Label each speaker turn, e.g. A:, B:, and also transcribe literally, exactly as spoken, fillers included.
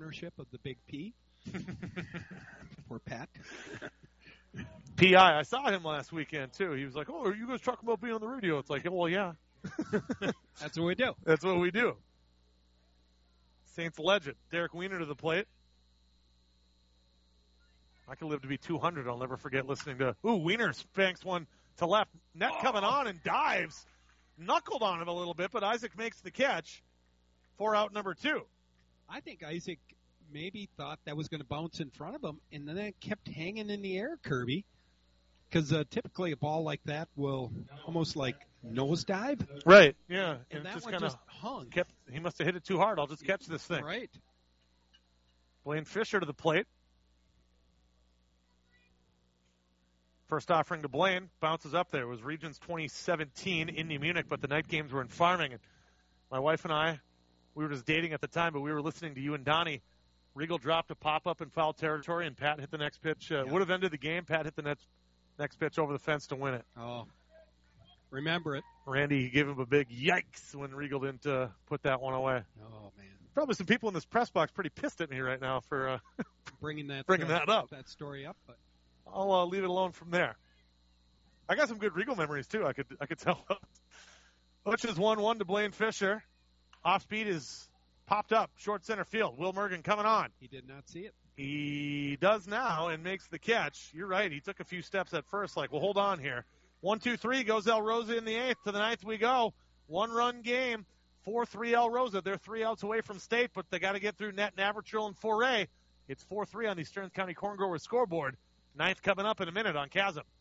A: ownership of the Big P. Poor Pat.
B: P I, I saw him last weekend, too. He was like, oh, are you guys talking about being on the radio? It's like, well, yeah.
A: That's what we do.
B: That's what we do. Saints legend, Derek Wiener to the plate. I could live to be two hundred. I'll never forget listening to, ooh, Wiener banks one to left. Net coming on and dives. Knuckled on him a little bit, but Isaac makes the catch for out number two.
A: I think Isaac maybe thought that was going to bounce in front of him, and then it kept hanging in the air, Kirby. Because uh, typically a ball like that will almost like nosedive.
B: Right, yeah.
A: And, and that
B: just
A: one
B: kinda
A: just hung.
B: Kept, he must have hit it too hard. I'll just catch this thing.
A: Right.
B: Blaine Fisher to the plate. First offering to Blaine. Bounces up there. It was Regions twenty seventeen, Indy Munich, but the night games were in Farming. And my wife and I, we were just dating at the time, but we were listening to you and Donnie. Regal dropped a pop-up in foul territory, and Pat hit the next pitch. Uh,
A: yeah.
B: Would have ended the game. Pat hit the next, next pitch over the fence to win it.
A: Oh, remember it.
B: Randy gave him a big yikes when Regal didn't uh, put that one away.
A: Oh, man.
B: Probably some people in this press box pretty pissed at me right now for uh,
A: bringing that
B: bringing
A: uh,
B: that up.
A: That story up, but
B: I'll uh, leave it alone from there. I got some good Regal memories too. I could I could tell. Butch is one one to Blaine Fisher. Off speed is popped up, short center field. Will Mergen coming on.
A: He did not see it.
B: He does now and makes the catch. You're right. He took a few steps at first, like, well, hold on here. One, two, three goes El Rosa in the eighth. To the ninth we go. One run game. four three El Rosa. They're three outs away from state, but they got to get through Net and Avertrill and four A. It's four three on the Stearns County Corn Growers scoreboard. Ninth coming up in a minute on Chasm.